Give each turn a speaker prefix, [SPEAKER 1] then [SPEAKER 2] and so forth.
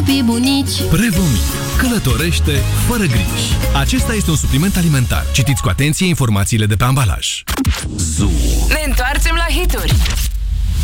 [SPEAKER 1] copii bunici.
[SPEAKER 2] Prevomit. Călătorește fără griji. Acesta este un supliment alimentar. Citiți cu atenție informațiile de pe ambalaj.